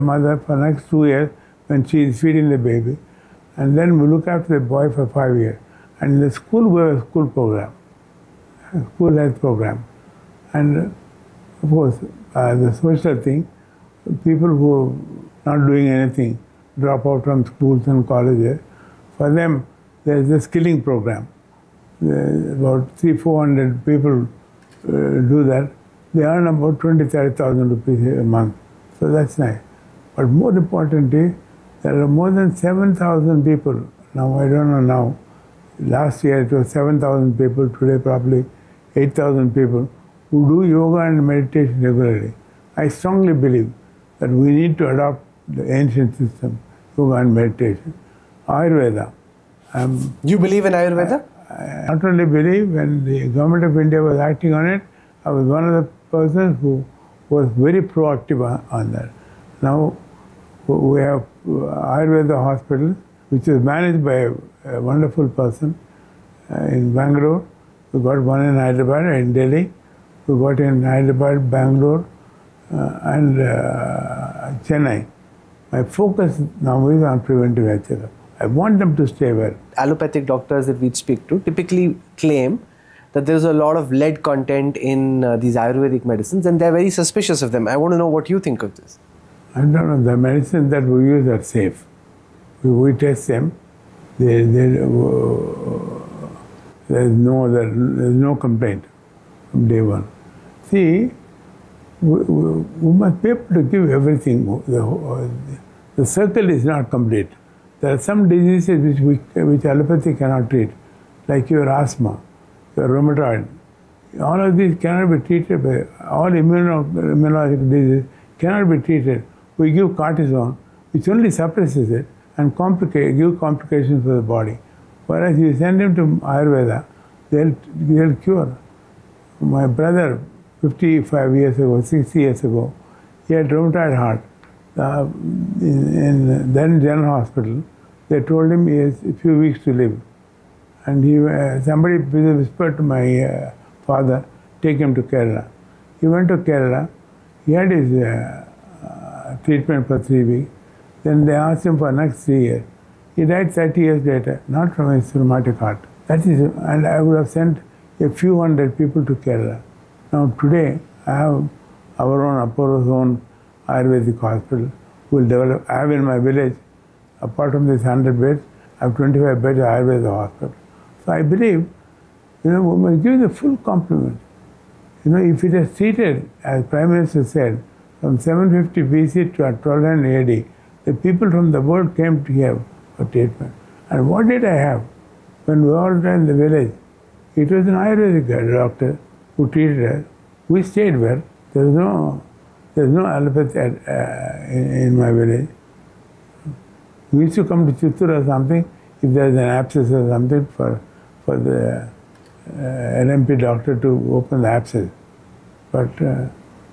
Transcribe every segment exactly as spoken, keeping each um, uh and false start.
mother for the next two years when she is feeding the baby. And then we look after the boy for five years. And in the school, we have a school program, a school health program. And of course, uh, the social thing, people who are not doing anything, drop out from schools and colleges, for them, there is a skilling program. There's about three, four hundred people uh, do that. They earn about twenty, thirty thousand rupees a month. So that's nice. But more importantly, there are more than seven thousand people. Now, I don't know now. Last year it was seven thousand people. Today probably eight thousand people who do yoga and meditation regularly. I strongly believe that we need to adopt the ancient system, yoga and meditation. Ayurveda. Um, you believe in Ayurveda? I, I not only believe, when the government of India was acting on it, I was one of the persons who was very proactive on, on that. Now, we have Ayurveda hospital, which is managed by a, a wonderful person uh, in Bangalore. We got one in Hyderabad, in Delhi. We got in Hyderabad, Bangalore, uh, and uh, Chennai. My focus now is on preventive health checkup. I want them to stay well. Allopathic doctors that we speak to typically claim that there's a lot of lead content in uh, these Ayurvedic medicines, and they're very suspicious of them. I want to know what you think of this. I don't know. The medicines that we use are safe. We, we test them. They, they, uh, there's no other, there's no complaint from day one. See, we, we, we must be able to give everything. The, the circle is not complete. There are some diseases which, we, which allopathy cannot treat, like your asthma, your rheumatoid. All of these cannot be treated by, all immuno, immunological diseases cannot be treated. We give cortisone, which only suppresses it and complicate, give complications for the body. Whereas you send him to Ayurveda, they'll, they'll cure. My brother, fifty-five years ago, sixty years ago, he had rheumatoid heart. Uh, in, in then General Hospital, they told him he has a few weeks to live. And he, uh, somebody whispered to my uh, father, take him to Kerala. He went to Kerala, he had his uh, uh, treatment for three weeks. Then they asked him for next three years. He died thirty years later, not from his rheumatic heart. That is, and I would have sent a few hundred people to Kerala. Now today, I have our own, Apollo's own Ayurvedic hospital. Will develop. I have in my village, apart from this one hundred beds, I have twenty-five beds Ayurveda hospital. So I believe, you know, we must give the full complement. You know, if it is treated, as Prime Minister said, from seven fifty B C to twelve hundred A D, the people from the world came to here for treatment. And what did I have? When we all were in the village, it was an Ayurvedic doctor who treated us. We stayed well. There was no, there was no allopathy at, uh, in, in my village. We used to come to Chittoor or something, if there's an abscess or something, for, for the uh, L M P doctor to open the abscess. But uh,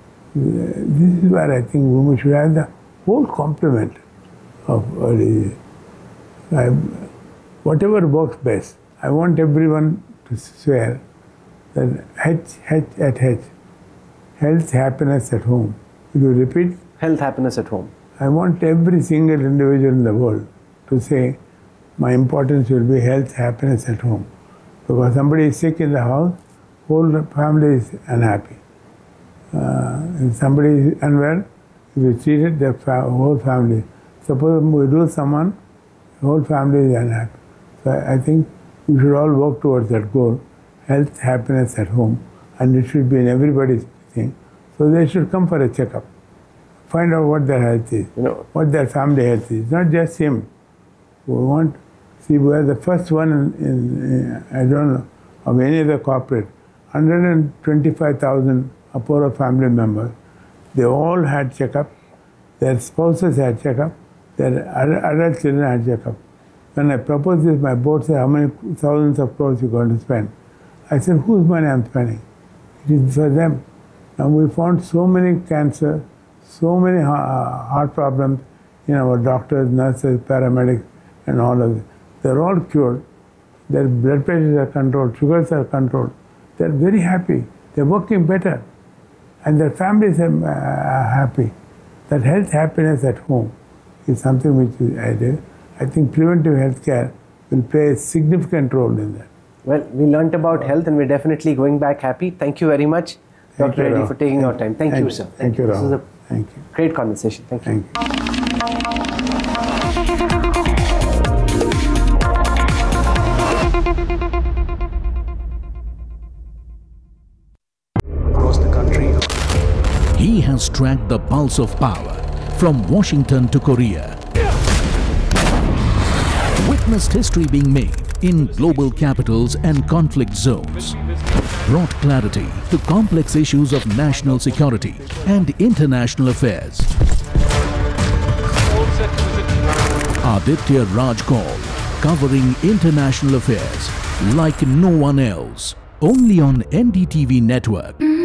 this is where I think we should have the whole complement of uh, disease. I, whatever works best. I want everyone to swear that H, H at H, health, happiness at home. Will you repeat? Health, happiness at home. I want every single individual in the world to say, my importance will be health, happiness at home. Because somebody is sick in the house, whole family is unhappy. Uh, if somebody is unwell, if you treat it, the fa whole family. Suppose we do someone, the whole family is unhappy. So I, I think we should all work towards that goal, health, happiness at home. And it should be in everybody's thing. So they should come for a checkup. Find out what their health is, you know, what their family health is. Not just him. We want, see, we are the first one in, in, in I don't know, of any other corporate. one hundred twenty-five thousand Apollo family members. They all had checkup. Their spouses had checkup. Their adult children had checkup. When I proposed this, my board said, how many thousands of crores you're going to spend? I said, whose money I'm spending? It is for them. Now we found so many cancer, so many heart problems in our doctors, nurses, paramedics, and all of them. They're all cured. Their blood pressures are controlled, sugars are controlled. They're very happy. They're working better. And their families are uh, happy. that health happiness at home is something which is added. I think preventive health care will play a significant role in that. Well, we learnt about health and we're definitely going back happy. Thank you very much, Doctor Reddy, for taking our time. Thank, Thank you, sir. Thank, Thank you, Rahul. This was a Thank you. great conversation. Thank you. Thank you. Across the country. He has tracked the pulse of power from Washington to Korea. Witnessed history being made in global capitals and conflict zones. Brought clarity to complex issues of national security and international affairs. Aditya Raj Kaul, covering international affairs like no one else. Only on N D T V Network.